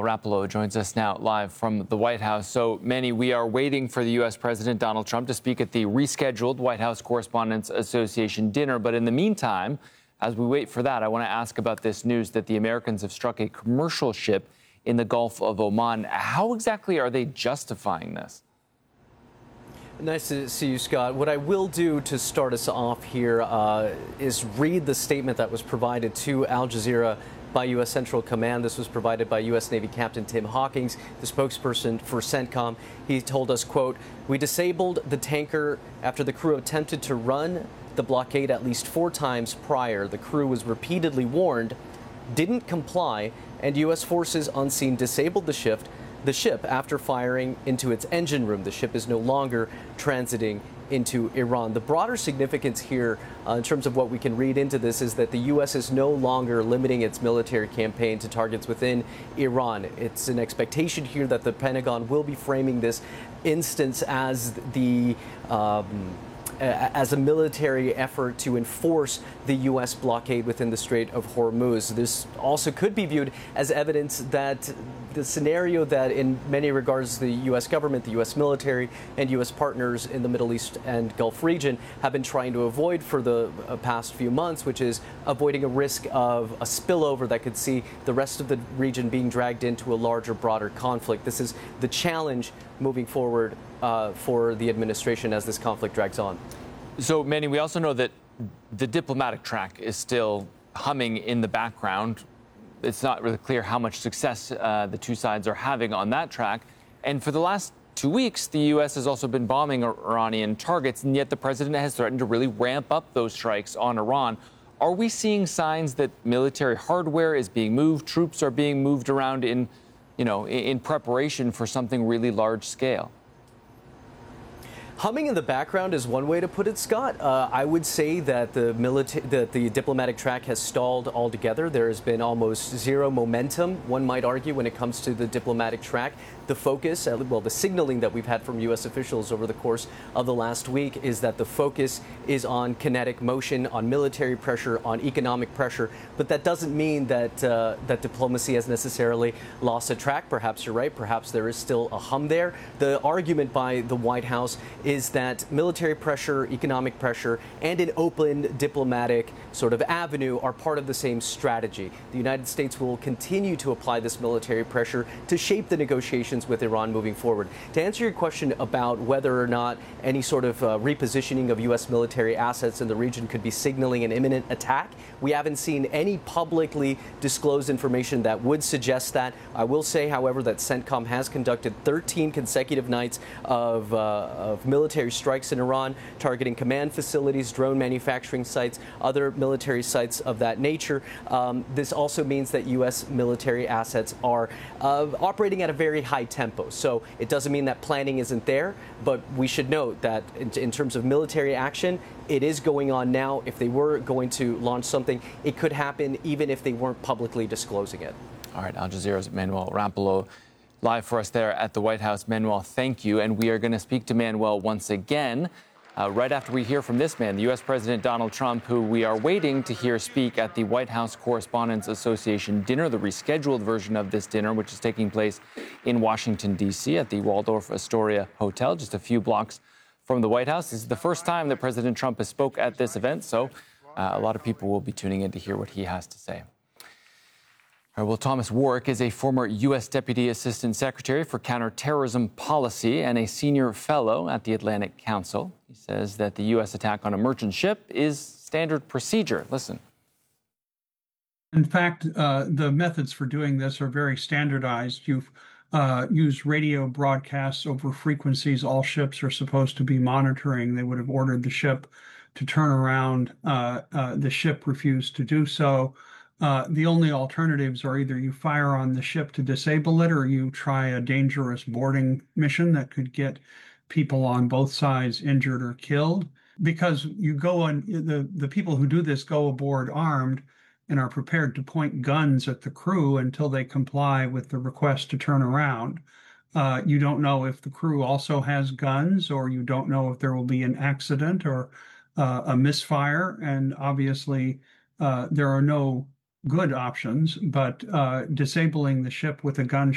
Rapallo joins us now live from the White House. So, Manny, we are waiting for the U.S. President Donald Trump to speak at the rescheduled White House Correspondents Association dinner. But in the meantime, as we wait for that, I want to ask about this news that the Americans have struck a commercial ship in the Gulf of Oman. How exactly are they justifying this? Nice to see you, Scott. What I will do to start us off here is read the statement that was provided to Al Jazeera by U.S. Central Command. This was provided by U.S. Navy Captain Tim Hawkins, the spokesperson for CENTCOM. He told us, quote, "We disabled the tanker after the crew attempted to run the blockade at least 4 times prior. The crew was repeatedly warned, didn't comply, and U.S. forces on scene disabled the ship after firing into its engine room. The ship is no longer transiting into Iran." The broader significance here in terms of what we can read into this is that the U.S. is no longer limiting its military campaign to targets within Iran. It's an expectation here that the Pentagon will be framing this instance as as a military effort to enforce the U.S. blockade within the Strait of Hormuz. This also could be viewed as evidence that the scenario that in many regards the U.S. government, the U.S. military, and U.S. partners in the Middle East and Gulf region have been trying to avoid for the past few months, which is avoiding a risk of a spillover that could see the rest of the region being dragged into a larger, broader conflict. This is the challenge moving forward for the administration as this conflict drags on. So, Manny, we also know that the diplomatic track is still humming in the background. It's not really clear how much success the two sides are having on that track. And for the last 2 weeks, the U.S. has also been bombing Iranian targets, and yet the president has threatened to really ramp up those strikes on Iran. Are we seeing signs that military hardware is being moved, troops are being moved around in preparation for something really large scale? Humming in the background is one way to put it, Scott. I would say that the diplomatic track has stalled altogether. There has been almost zero momentum, one might argue, when it comes to the diplomatic track. The focus, the signaling that we've had from U.S. officials over the course of the last week is that the focus is on kinetic motion, on military pressure, on economic pressure. But that doesn't mean that that diplomacy has necessarily lost a track. Perhaps you're right. Perhaps there is still a hum there. The argument by the White House is that military pressure, economic pressure, and an open diplomatic sort of avenue are part of the same strategy. The United States will continue to apply this military pressure to shape the negotiations with Iran moving forward. To answer your question about whether or not any sort of repositioning of U.S. military assets in the region could be signaling an imminent attack, we haven't seen any publicly disclosed information that would suggest that. I will say, however, that CENTCOM has conducted 13 consecutive nights of military strikes in Iran, targeting command facilities, drone manufacturing sites, other military sites of that nature. This also means that U.S. military assets are operating at a very high tempo. So it doesn't mean that planning isn't there, but we should note that in terms of military action, it is going on now. If they were going to launch something, it could happen even if they weren't publicly disclosing it. All right, Al Jazeera's Manuel Rapallo live for us there at the White House. Manuel, thank you. And we are going to speak to Manuel once again right after we hear from this man, the U.S. President Donald Trump, who we are waiting to hear speak at the White House Correspondents Association dinner, the rescheduled version of this dinner, which is taking place in Washington, D.C. at the Waldorf Astoria Hotel, just a few blocks from the White House. This is the first time that President Trump has spoke at this event, so a lot of people will be tuning in to hear what he has to say. All right, well, Thomas Warwick is a former U.S. Deputy Assistant Secretary for Counterterrorism Policy and a senior fellow at the Atlantic Council. He says that the U.S. attack on a merchant ship is standard procedure. Listen. In fact, the methods for doing this are very standardized. You've used radio broadcasts over frequencies all ships are supposed to be monitoring. They would have ordered the ship to turn around. The ship refused to do so. The only alternatives are either you fire on the ship to disable it or you try a dangerous boarding mission that could get people on both sides injured or killed. Because you go on, the people who do this go aboard armed and are prepared to point guns at the crew until they comply with the request to turn around. You don't know if the crew also has guns, or you don't know if there will be an accident or a misfire. And obviously, there are no good options, but disabling the ship with a gun